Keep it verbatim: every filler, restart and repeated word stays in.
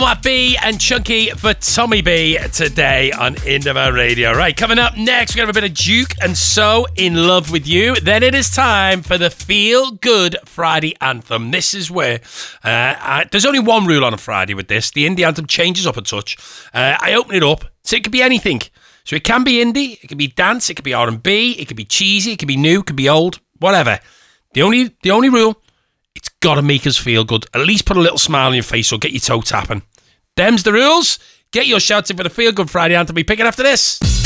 What B and Chunky for Tommy B today on Indaba Radio. Right, coming up next, we're going to have a bit of Duke and So In Love With You. Then it is time for the Feel Good Friday Anthem. This is where uh, I, there's only one rule on a Friday with this. The indie anthem changes up a touch. Uh, I open it up, so it could be anything. So it can be indie, it could be dance, it could be R and B, it could be cheesy, it could be new, it could be old, whatever. The only the only rule, it's got to make us feel good. At least put a little smile on your face or get your toe tapping. Them's the rules. Get your shouts in for the Feel Good Friday Anthem. We pick it after this.